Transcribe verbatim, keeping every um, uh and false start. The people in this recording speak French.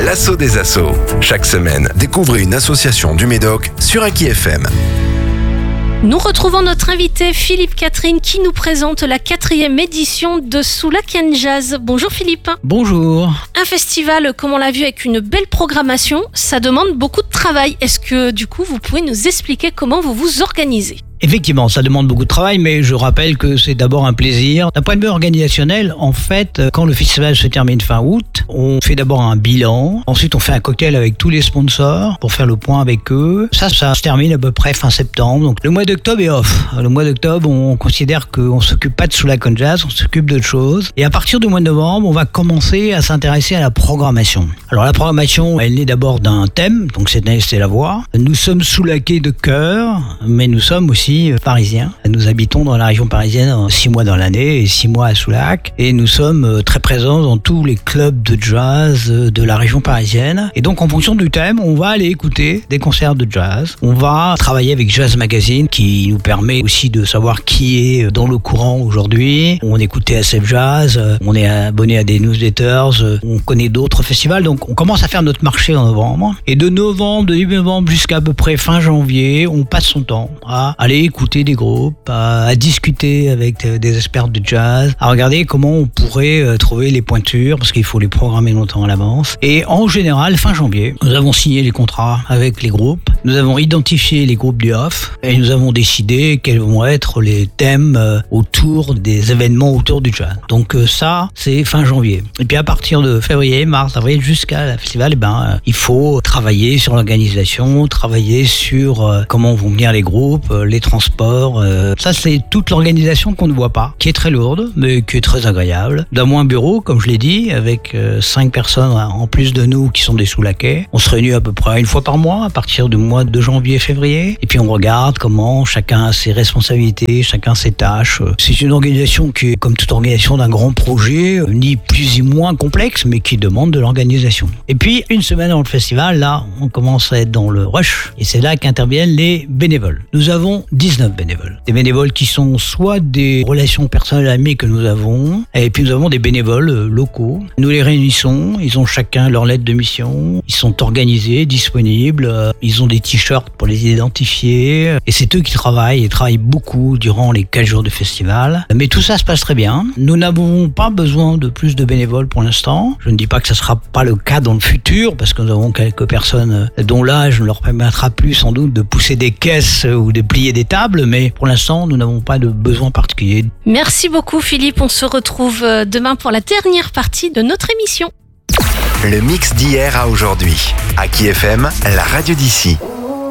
l'assaut des assos. Chaque semaine, découvrez une association du Médoc sur Aki F M. Nous retrouvons notre invité Philippe Catherine qui nous présente la quatrième édition de Soulaken Jazz. Bonjour Philippe. Bonjour. Un festival, comme on l'a vu, avec une belle programmation, ça demande beaucoup de travail. Est-ce que du coup vous pouvez nous expliquer comment vous vous organisez ? Effectivement, ça demande beaucoup de travail, mais je rappelle que c'est d'abord un plaisir. D'un point de vue organisationnel, en fait, quand le festival se termine fin août, on fait d'abord un bilan. Ensuite, on fait un cocktail avec tous les sponsors pour faire le point avec eux. Ça, ça se termine à peu près fin septembre. Donc, le mois d'octobre est off. Le mois d'octobre, on considère qu'on s'occupe pas de Soulaken Jazz, on s'occupe d'autre chose. Et à partir du mois de novembre, on va commencer à s'intéresser à la programmation. Alors, la programmation, elle naît d'abord d'un thème. Donc, cette année, c'est la voix. Nous sommes soulakés de cœur, mais nous sommes aussi parisiens. Nous habitons dans la région parisienne six mois dans l'année et six mois à Soulac. Et nous sommes très présents dans tous les clubs de jazz de la région parisienne. Et donc, en fonction du thème, on va aller écouter des concerts de jazz. On va travailler avec Jazz Magazine qui nous permet aussi de savoir qui est dans le courant aujourd'hui. On écoute T S F Jazz, on est abonné à des newsletters, on connaît d'autres festivals. Donc, on commence à faire notre marché en novembre. Et de novembre, de début novembre jusqu'à peu près fin janvier, on passe son temps à aller écouter des groupes, à, à discuter avec des experts de jazz, à regarder comment on pourrait euh, trouver les pointures, parce qu'il faut les programmer longtemps à l'avance. Et en général, fin janvier, nous avons signé les contrats avec les groupes, nous avons identifié les groupes du off, et nous avons décidé quels vont être les thèmes euh, autour des événements autour du jazz. Donc euh, ça, c'est fin janvier. Et puis à partir de février, mars, avril, jusqu'à la festival, eh ben, euh, il faut travailler sur l'organisation, travailler sur euh, comment vont venir les groupes, euh, les transport, euh, ça c'est toute l'organisation qu'on ne voit pas, qui est très lourde, mais qui est très agréable. Dans un bureau, comme je l'ai dit, avec euh, cinq personnes en plus de nous qui sont des Soulakais. On se réunit à peu près une fois par mois, à partir du mois de janvier, février, et puis on regarde comment chacun a ses responsabilités, chacun ses tâches. C'est une organisation qui est comme toute organisation d'un grand projet, ni plus ni moins complexe, mais qui demande de l'organisation. Et puis, une semaine dans le festival, là, on commence à être dans le rush, et c'est là qu'interviennent les bénévoles. Nous avons dix-neuf bénévoles. Des bénévoles qui sont soit des relations personnelles amies que nous avons, et puis nous avons des bénévoles locaux. Nous les réunissons, ils ont chacun leur lettre de mission, ils sont organisés, disponibles, ils ont des t-shirts pour les identifier, et c'est eux qui travaillent, et travaillent beaucoup durant les quatre jours de festival. Mais tout ça se passe très bien. Nous n'avons pas besoin de plus de bénévoles pour l'instant. Je ne dis pas que ça ne sera pas le cas dans le futur, parce que nous avons quelques personnes dont l'âge ne leur permettra plus sans doute de pousser des caisses ou de plier des tables, mais pour l'instant, nous n'avons pas de besoin particulier. Merci beaucoup Philippe, on se retrouve demain pour la dernière partie de notre émission. Le mix d'hier à aujourd'hui. Aki F M, la radio d'ici.